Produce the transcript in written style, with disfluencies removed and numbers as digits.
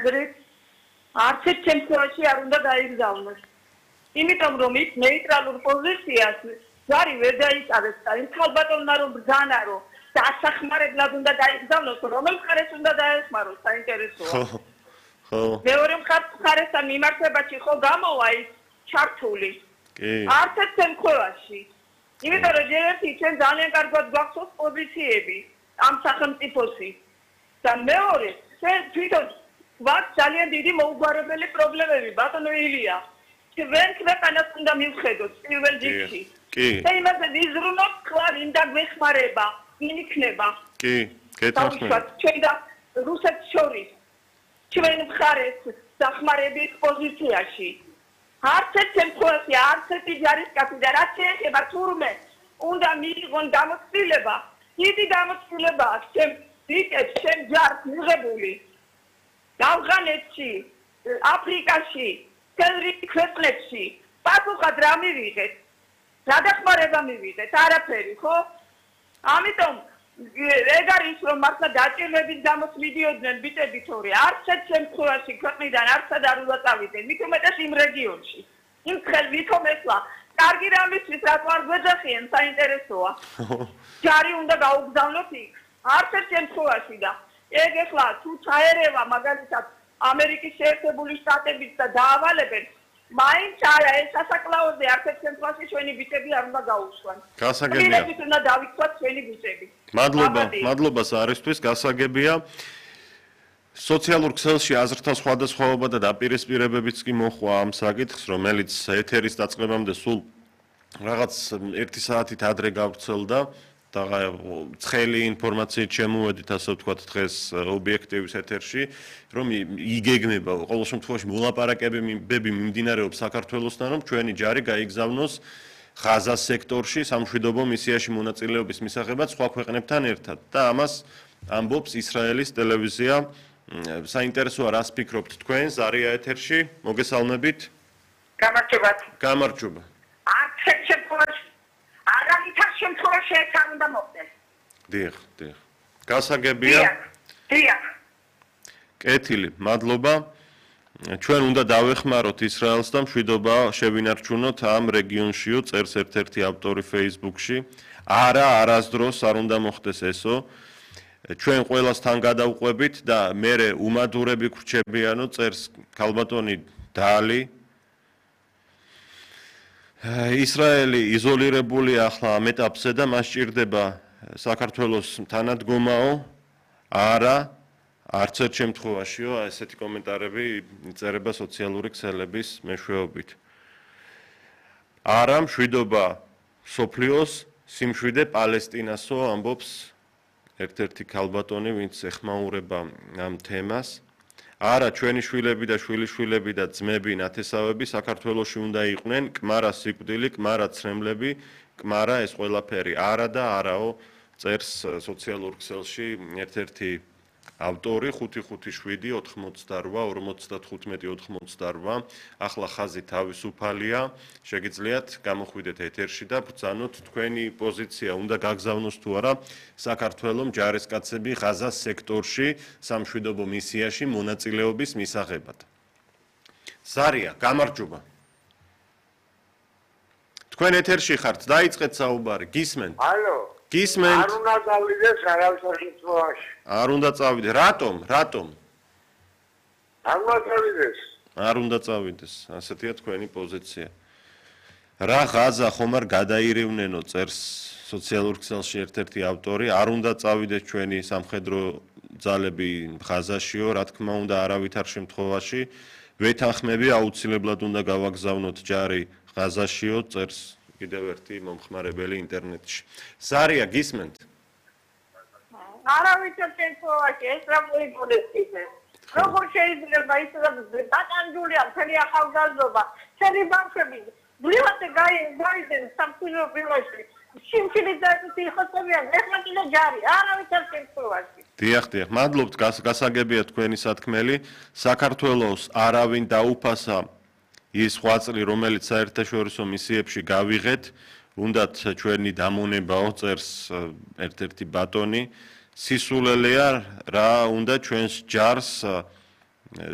აზრით არც ერთ შემთხვევაში არ უნდა დაიგზავნოს. იმიტომ რომ ის ნეიტრალურ პოზიციას ჯარი ვერ დაიჭარებს და ის ხალბატონმა რომ ბრძანა რომ დასახმარებლად უნდა დაიგზავნოს, რომელ მხარეს უნდა დაეხმაროს, საინტერესოა. ხო. მეორე მხარესთან მიმართებაში ხო გამოვა ის ჩართული. კი. არც ერთ შემთხვევაში. იმიტომ რომ ჯერერთი ჩვენ ძალიან კარგად გვახსოვს პოზიციები ამ სახელმწიფოსი. და მეორე, ჩვენ თვითონ გვაქვს ძალიან დიდი მოუგვარებელი პრობლემები, ბატონო ილია. ჩვენ ქვეყანას უნდა მივხედოთ პირველ რიგში. კი. და იმაზე ვიზრუნოთ ხარ იმ დაგვეხმარება, ვინ იქნება. კი, გეთანხმებით. ჩვენ და რუსეთს შორის ჩვენ მხარეს დახმარების პოზიციაში. არც ერთ შემთხვევაში არც ერთი ჯარისკაცი და რაც შეეხება თურმე უნდა მიიღონ გამოცდილება, დიდი გამოცდილება აქვს ჩემ დიდებს, ჩემ ჯარს მიღებული. ავღანეთში, აფრიკაში, თელრი ქვეყნებში, პასუხად რა მივიღეთ? რა დახმარება მივიღეთ? არაფერი, ხო? ამიტომ ეგ არის რომ მართლა დაჭირვების გამოს მიდიოდნენ ბიტები თორე არც ერთ შემთხვევაში ქვეყნიდან არცად არ უნდა წავიდნენ, მით უმეტეს იმ რეგიონში. იმ ვითომ ესლა კარგი რამისთვის რატო არ გვეძახიან, საინტერესოა. ჯარი უნდა გაუგზავნოთ იქ. არც ერთ შემთხვევაში და ეგ ეხლა თუ ჩაერევა მაგალითად ამერიკის შეერთებული შტატების და დაავალებენ, მაინც არა ეს სასაკლაოზე არც ერთ შემთხვევაში ჩვენი ბიტები არ უნდა გაუშვან. გასაგებია. უნდა დავიცვათ ჩვენი ბიტები. მადლობა სარისთვის, გასაგებია. სოციალურ ქსელში აზრთა სხვადასხვაობა და დაპირისპირებებიც კი მოხვა ამ საკითხს, რომელიც ეთერის დაწყებამდე სულ რაღაც 1 საათით ადრე გავრცელდა და ცხელი ინფორმაციით შემოვედით, ასე ვთქვათ, დღეს ობიექტივის ეთერში, რომ იგეგმება ყოველ შემთხვევაში მოლაპარაკებები მიმდინარეობს საქართველოსთან, რომ ჩვენი ჯარი გაიგზავნოს ღაზას სექტორში სამშვიდობო მისიაში მონაწილეობის მისაღებად სხვა ქვეყნებთან ერთად და ამას ამბობს ისრაელის ტელევიზია. საინტერესოა რას ფიქრობთ თქვენ, ზარია ეთერში, მოგესალმებით. გამარჯობათ. გამარჯობა. არც ერთ შემთხვევაში არავითარ შემთხვევაში ეს არ უნდა მოხდეს. დიახ. გასაგებია. დიახ. კეთილი, მადლობა. ჩვენ უნდა დავეხმაროთ ისრაელს და მშვიდობა შევინარჩუნოთ ამ რეგიონშიო, წერს ერთ-ერთი ავტორი Facebook-ში. არასდროს არ უნდა მოხდეს ესო. ჩვენ ყველასთან გადავყვებით და მერე უმადურები გრჩებიანო, წერს ქალბატონი დალი. ისრაელი იზოლირებული ახლა ამ ეტაპზე და მას სჭირდება საქართველოს თანადგომაო. არც ერთ შემთხვევაშიო, ესეთი კომენტარები იწერება სოციალური ქსელების მეშვეობით. არა მშვიდობა სოფლიოს, სიმშვიდე პალესტინასო, ამბობს ერთ-ერთი ქალბატონი, ვინც ეხმაურება ამ თემას. არა ჩვენი შვილები და შვილიშვილები და ძმები, ნათესავები საქართველოში უნდა იყვნენ, კმარა სიკვდილი, კმარა ცრემლები, კმარა ეს ყველაფერი. არა და არაო, წერს სოციალურ ქსელში ერთ-ერთი ავტორი 557-95-58. ახლა ხაზი თავისუფალია. შეგიძლიათ გამოხვიდეთ ეთერში და ბრძანოთ თქვენი პოზიცია უნდა გაგზავნოს თუ არა საქართველოს ჯარისკაცები ღაზას სექტორში სამშვიდობო მისიაში მონაწილეობის მისაღებად. ზარია, გამარჯობა. თქვენ ეთერში ხართ, დაიწყეთ საუბარი, გისმენთ? ალო. გისმენთ? არ უნდა წავიდეს არავითარ შემთხვევაში. არ უნდა წავიდე. რატომ? არ უნდა წავიდეს. არ უნდა წავიდეს. ასეთია თქვენი პოზიცია. რა ღაზა ხომ არ გადაირევნენო, წერს სოციალურ ქსელში ერთ-ერთი ავტორი. არ უნდა წავიდეს ჩვენი სამხედრო ძალები ღაზაშიო, რა თქმა უნდა, არავითარ შემთხვევაში. ვეთანხმები აუცილებლად უნდა გავაგზავნოთ ჯარი ღაზაშიო, წერს კიდევ ერთი მომხმარებელი ინტერნეტში. ზარია, გისმენთ? არავითარ შემთხვევაში ეს რა მოიგონებთ? როგორ შეიძლება ისედაც დაკანჯულია მთელი ახალგაზრდობა, წელი ბავშვები, ვლივატე გაიდნენ სამხედრო ბილოში, სიმშილით იხოცებიან, ეხლა კიდე ჯარი, არავითარ შემთხვევაში. დიახ, მადლობთ, გასაგებია თქვენი სათქმელი. საქართველოს არავინ დაუფასა ის ხვაწლი, რომელიც საერთაშორისო მისიებში გავიღეთ, უნდათ ჩვენი დამონებაო, წერს ერთ-ერთი ბატონი. სისულელეა რა უნდა ჩვენს ჯარს